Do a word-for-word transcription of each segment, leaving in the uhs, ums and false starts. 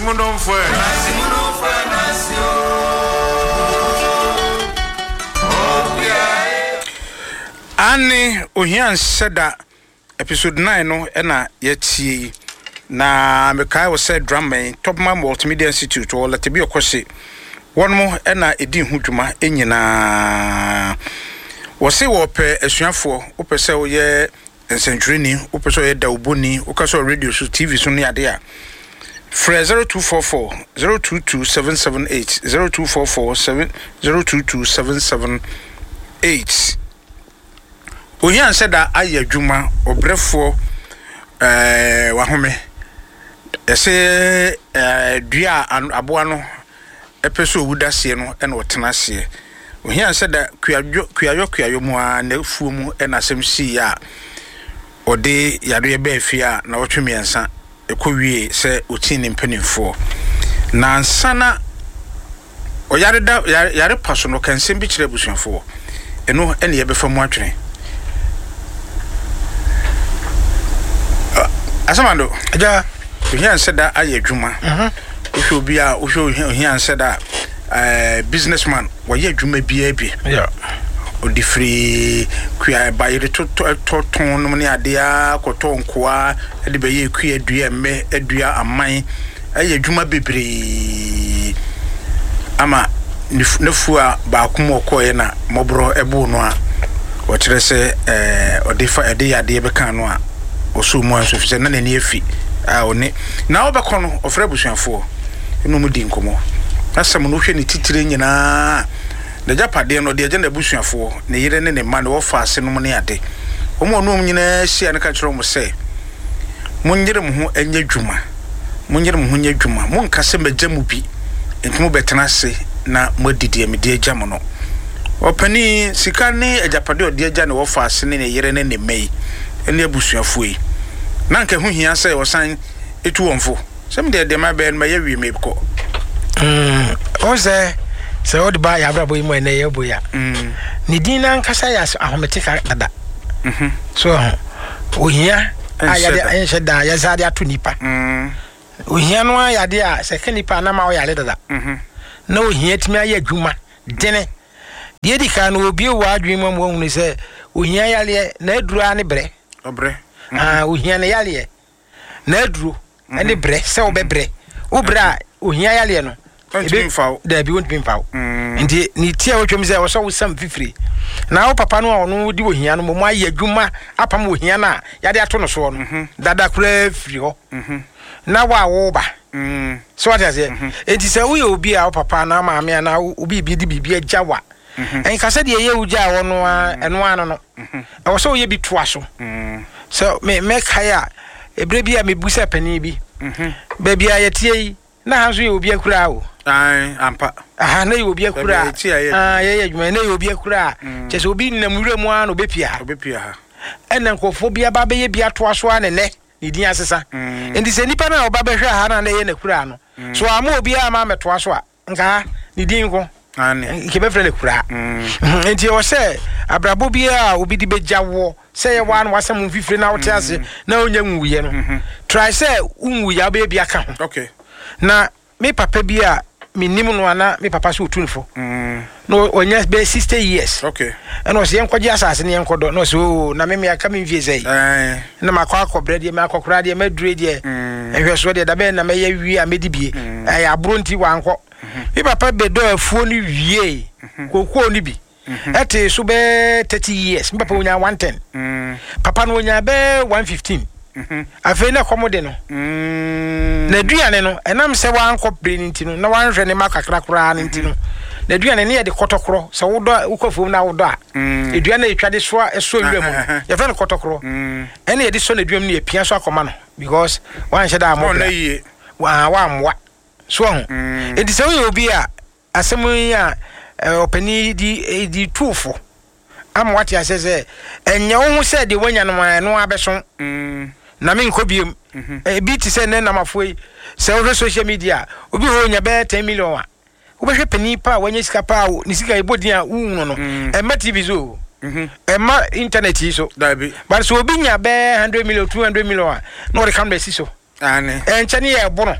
Nasimuno fue. Nasimuno fue nació. Ani ohian seda episode nine no na yeti na mekai wo said drama top man multimedia institute or let be okwose one mo na edi hu dwuma enyina wo se wo pe asuafo wo pe se wo ye ensentrini wo pe se ye dauboni wo ka so radio so tv so ne ade a Fre zero two four four zero two two seven seven eight zero two four four seven zero two two seven seven eight. Ohian said that aye adwuma obrefo eh wahome ese eh dua aboa no epeso wudase no e na otenase. Ohian said that kuayo kuayo kuayo mu a na fuo mu e na semsi ya ode yare be afia na wotwemiensa ekowie se otini mpanimfo na nsana oyare da yare paso no kansem bi kire busuafo eno ene ye befa mu atwene asamando aja ohian said that aye adwuma mhm ohwo bi a ohwo ohian said that eh businessman waye adwuma bi abi yeah odi free kuya bayire to to ton no ne ade a koto nkoa de be ye kuya dua me adua aman aye adwuma bebre ama nefu a ba kuma okoye na mobro ebu no a o kire se eh odi fa ade yade be kan no a oso mu anso fi se na ne efi a oni na obekọ no ofre busuafo eno mu di nkomo asem no hwe ne titire nyina na japade no de agenda busuafo ne yire ne ne ma no fa ase no ne ade omo no nyina hia ne ka kire mo se munyire mo ho anya dwuma munyire mo ho nya dwuma mo nka se magya mu bi entimo betena se na modidi me de agya mo no opani sika ne ajapade ode agya ne wo fa ase ne yire ne ne mai ene abusuafo yi na nka hu hia se wo san etu wonfo sem de de ma be ma ye wi me ko mm o se se o de ba ya bra boy mo ene ye boya mm ni din na nkasa ya ahometika dada mhm so o hia aya de enche da ya za de atu nipa mm o hia no aya de a se kanipa na ma o ya le dada mhm na o hia timi aya adwuma dene de di ka no obi o adwen mo mo hu se o hia ya le na adura ne bre obre ah o hia ne ya le na aduro ene bre se o be bre o bra o hia ya le no ebe fawo da bi won't be fawo nti ni tia wo twem se wo so wo sam fifiri na wo papa no no di wo hia no mo aye adwuma apam wo hia na ya de ato no so no dada kura firi ho na wa wo ba so what is it enti se wo ye obi a wo papa na ma me na obi bi di bibi agyawa en ka se de ye ugya wo no eno ano no e wo so ye bi toa so so me me kaya ebre bi a me busa pani bi ba bia ye tie yi na hanso ye obi akura o ai ampa aha na ye obi akura ah ye ye dwuma na ye obi akura chese obi nnamure mu an obepia obepia ha enen kofo bia ba be ye bia to aso ane ne ni din asesa endi se nipa na oba be hwe ha na na ye na kura no so ama obi ama meto aso a nka ni din ko ane ke be fre le kura enti o se abrabo bia obi di bejawo se ye wan wasam mfifire na wote ase na onya nwuye no try se unwuya be bia ka ho okay na me papa bia minim no ana me papa so tunfo mm no onya be sixty years okay and o se enkoje asase ne enkodo no so na me me aka me vie sei eh na makwa akobra de me akokora de me dure de ehwe so de da be na me ya wi a medibie eh aburo nti wanko me papa be do afuo ni wie kokko ni bi ete so be thirty years me papa onya one ten mm papa no onya be one fifteen mhm afi na komode no mm na duane no enam se wan ko brain ntino na wan hwe ne makakra kra ntino na duane ne ye de kotokro se wo do ukofom na wo do a eduane etwade so eso nwam ye fa ne kotokro ene ye de so na duam ne epia so akoma no because wan hye da mo na yie wa wa amwa so ho enti se wo obi a asem yi a opani di di tufo am what ya say enye wo hu se de wanya no no abeso na me nkobiem e bi ti se ne na mafoi se wo social media obi ho nya be ten million a wo be hwe pani pa wanya sika pa ni sika ebodi a wu no no e ma tv zo e ma internet yi so da bi but so obi nya be one hundred million two hundred million a no re kam be si so ane enche ne ye bono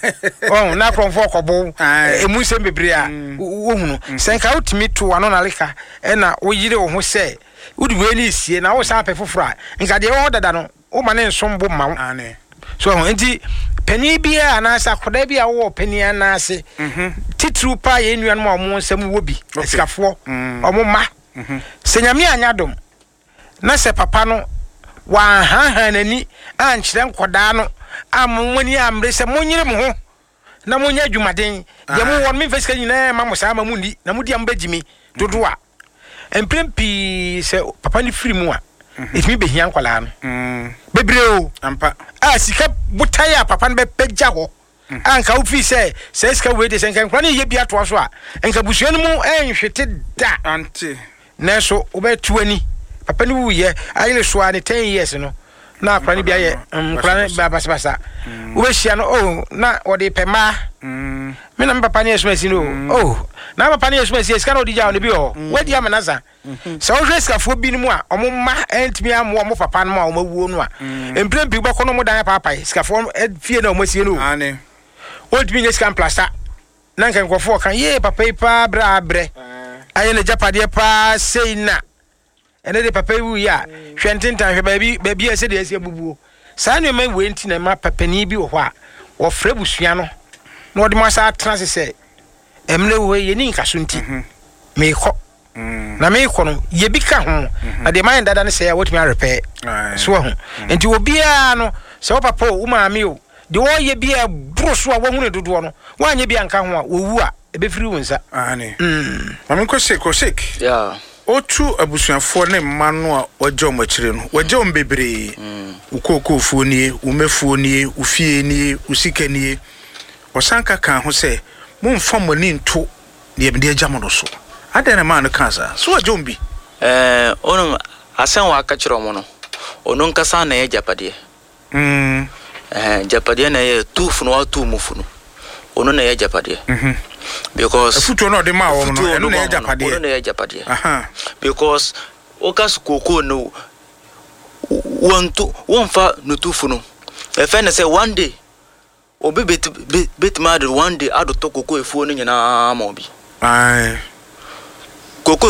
oh na kronfo kobo emu sem bebre a wo hunu senka utimi to ano na leka e na wo yire wo ho se wudi we ni sie na wo sa pe foforo nka de wo dada no wo ma ne nsombo ma ane so enti pani bia na sa koda bia wo pani anase mhm titru pa ye nuan ma omo nsam wo bi esikafo omo ma mhm senyame anyadom na se papa no wa ha ha nani ankyere nkoda no amwani amre se monyere mo ho na monya adwumaden ye mo won me fesika nyina ma mo sa ma mundi na mudi am bagimi dodo a emprempi se papa ni firi mu a etimi behia nkwala no mm bebreo ampa a sika butaya papa no be pegja ho anka wo fi se se sika we de se nkan kwa ne ye bia to so a enka busua no mu enhwete da ante na so wo be tuani papa ni wu ye ayele so ani ten years no na akra ni bia ye nkra ne ba basa basa wo be hia no oh na wo de pema mm me na papa ni esumasi no oh na papa ni esumasi sika no di ja no bi ho wadi amanaza so wo hweska fo bi ni mu a omo ma entimi am wo mo papa no ma o mawuo no a emprem bi bako no mo dan papa sika fo fie na o masie no ane wo timi ne sika plasta na nkan kwofo kan ye papa ipa bra bre aye ne japade pa sei na ene de papa wu ya hwentintan hwe baabi baabi ese de ese bubuo saa ne ma we nti na ma papa ni bi wo ho a wo fra busua no na odi ma sa trans se emle wo ye ni nka so nti me kɔ na me kɔ no ye bi ka ho na de man dada ne se ya wotumi arepɛ so ho nti obi a no se wo papa wo ma me o de wo ye bi a bro so a wo hu ne dodo no wa anye bi anka ho a wo wu a e be firi wo nsa ane mm mame ko sek ko sek yeah otu abusuafo ne manu a ojo machire no waje on bebre ukokofuo nie umefuo nie ufie nie usika nie osanka kan ho se momfa mani nto ne be de agya mo so adana ma no kansa so waje on bi eh onu asan wa aka kire mo no onu nkasa na ye japade mm eh japade na ye tufu no atu mufu no onu na ye japade mhm because futu no de ma wo no eno na ye japade onu na ye japade aha because okas koko no wantu wonfa no tufu no e fe na say one day obi bet bet mad one day ado to koko efuo no nyina ma obi ai koko